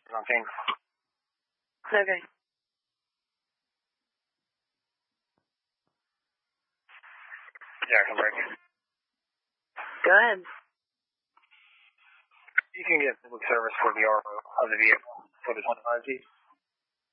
Okay. Okay. Yeah, come back. Go ahead. You can get public service for the RO of the vehicle for the 25G.